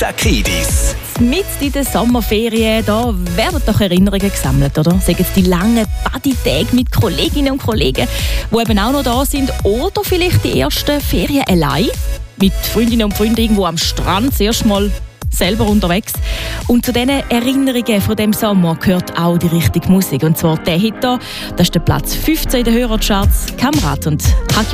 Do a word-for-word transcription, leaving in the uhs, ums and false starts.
Takidis. Mit in den Sommerferien, da werden doch Erinnerungen gesammelt, oder? Sagen es die langen Partytage mit Kolleginnen und Kollegen, die eben auch noch da sind, oder vielleicht die ersten Ferien allein mit Freundinnen und Freunden irgendwo am Strand, das erste Mal selber unterwegs. Und zu diesen Erinnerungen von dem Sommer gehört auch die richtige Musik. Und zwar der Hit hier, das ist der Platz fünfzehn in den Hörercharts, Kamerad und Hakio.